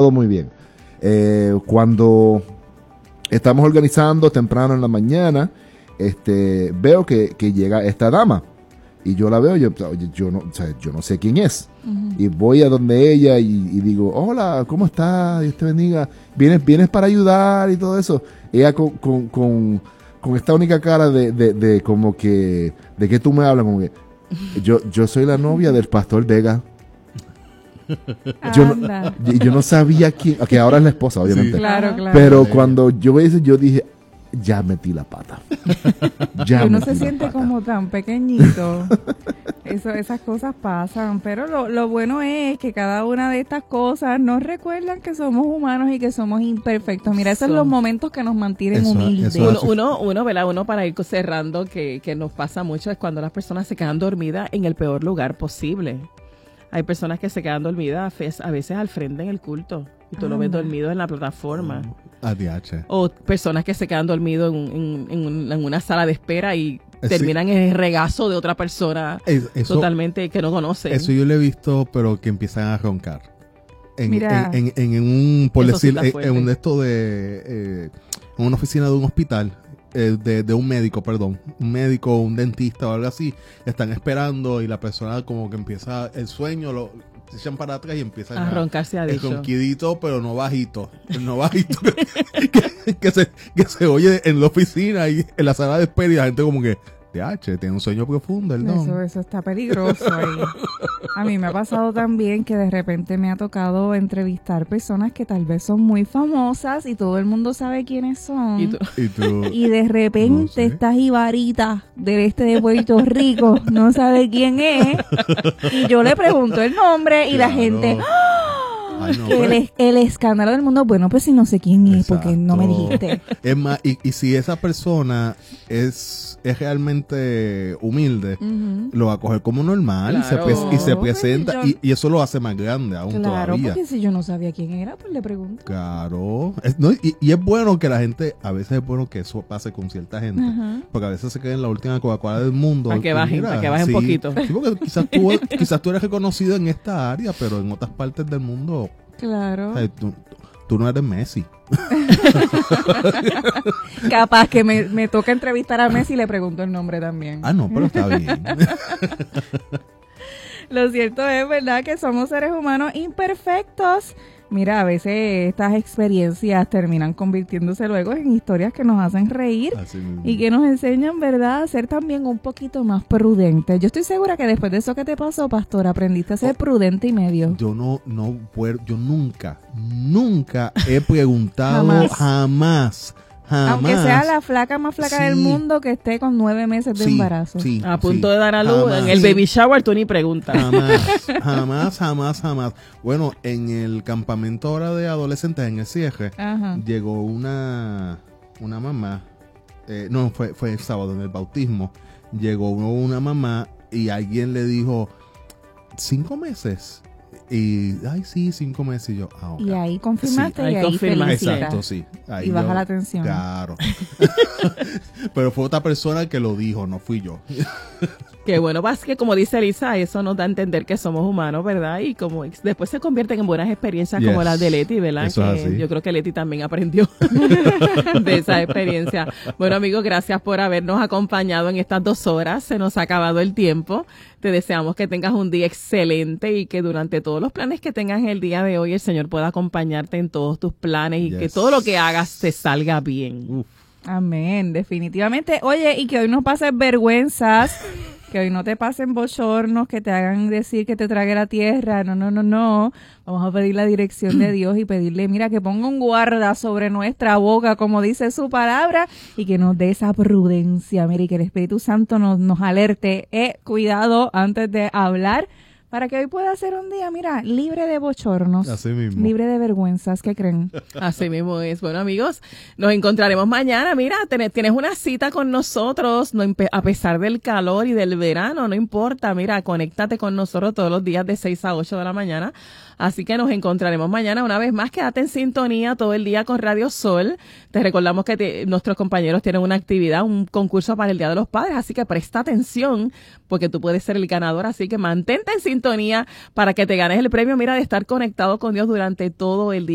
todo muy bien. Cuando estamos organizando temprano en la mañana, veo que llega esta dama. Y yo la veo, yo no sé quién es. Uh-huh. Y voy a donde ella y digo, hola, ¿cómo estás? Dios te bendiga. ¿Vienes para ayudar y todo eso? Ella con esta única cara de como que, de que tú me hablas, como que, yo soy la novia del pastor Vega. Yo no sabía quién, que ahora es la esposa, obviamente. Sí. Claro. Pero cuando yo hice, yo dije, ya metí la pata. Uno se siente como tan pequeñito. Esas cosas pasan, pero lo bueno es que cada una de estas cosas nos recuerdan que somos humanos y que somos imperfectos. Mira, esos son los momentos que nos mantienen humildes. Uno, ¿verdad? Uno, para ir cerrando, que nos pasa mucho, es cuando las personas se quedan dormidas en el peor lugar posible. Hay personas que se quedan dormidas a veces al frente en el culto y tú lo ves dormido en la plataforma. O personas que se quedan dormidos en una sala de espera y terminan en el regazo de otra persona totalmente que no conoce. Eso yo lo he visto, pero que empiezan a roncar. En una oficina de un hospital. De un médico, un dentista o algo así, están esperando y la persona como que empieza el sueño, se echan para atrás y empiezan a roncarse, el ronquidito, pero no bajito que se oye en la oficina y en la sala de espera y la gente como que tiene un sueño profundo el don. Eso está peligroso ahí. A mí me ha pasado también que de repente me ha tocado entrevistar personas que tal vez son muy famosas y todo el mundo sabe quiénes son. Y de repente esta jibarita del de Puerto Rico no sabe quién es. Y yo le pregunto el nombre y la gente... Ay, no, el escándalo del mundo, bueno, pues si no sé quién es, porque no me dijiste. Es más, y si esa persona es realmente humilde, lo va a coger como normal, claro, y se presenta, y eso lo hace más grande aún todavía. Claro, porque si yo no sabía quién era, pues le pregunto. Claro, y es bueno que la gente, a veces es bueno que eso pase con cierta gente, porque a veces se creen la última Coca-Cola del mundo. Para que bajen un poquito. Sí, porque quizás tú eres reconocido en esta área, pero en otras partes del mundo... Claro. O sea, tú no eres Messi. Capaz que me toca entrevistar a Messi y le pregunto el nombre también. No, pero está bien. Lo cierto es, ¿verdad?, que somos seres humanos imperfectos. Mira, a veces estas experiencias terminan convirtiéndose luego en historias que nos hacen reír y que nos enseñan, ¿verdad?, a ser también un poquito más prudentes. Yo estoy segura que después de eso que te pasó, pastor, aprendiste a ser prudente y medio. Yo yo nunca he preguntado jamás. Aunque sea la flaca más flaca del mundo que esté con 9 meses de embarazo. A punto de dar a luz, en el baby shower tú ni preguntas. Jamás. Bueno, en el campamento ahora de adolescentes en el cierre, llegó una mamá, fue el sábado en el bautismo, llegó una mamá y alguien le dijo, 5 meses. Y, 5 meses. Y yo, okay. Y ahí confirmaste, y ahí felicitas. Exacto, sí. Ahí y baja la tensión. Claro. Pero fue otra persona que lo dijo, no fui yo. Qué bueno, es que como dice Elisa, eso nos da a entender que somos humanos, ¿verdad? Y como después se convierten en buenas experiencias como las de Leti, ¿verdad? Eso que es así. Yo creo que Leti también aprendió de esa experiencia. Bueno, amigos, gracias por habernos acompañado en estas 2 horas. Se nos ha acabado el tiempo. Te deseamos que tengas un día excelente y que durante todos los planes que tengas el día de hoy, el Señor pueda acompañarte en todos tus planes y que todo lo que hagas te salga bien. Amén, definitivamente. Oye, y que hoy no pases vergüenzas, que hoy no te pasen bochornos, que te hagan decir que te trague la tierra. No. Vamos a pedir la dirección de Dios y pedirle, mira, que ponga un guarda sobre nuestra boca, como dice su palabra, y que nos dé esa prudencia. Mira, y que el Espíritu Santo nos alerte. Cuidado antes de hablar, para que hoy pueda ser un día, mira, libre de bochornos, así mismo, libre de vergüenzas. ¿Qué creen? Así mismo es. Bueno, amigos, nos encontraremos mañana. Mira, tienes una cita con nosotros, a pesar del calor y del verano, no importa. Mira, conéctate con nosotros todos los días de 6 a 8 de la mañana. Así que nos encontraremos mañana. Una vez más, quédate en sintonía todo el día con Radio Sol. Te recordamos que nuestros compañeros tienen una actividad, un concurso para el Día de los Padres, así que presta atención porque tú puedes ser el ganador. Así que mantente en sintonía para que te ganes el premio, mira, de estar conectado con Dios durante todo el día.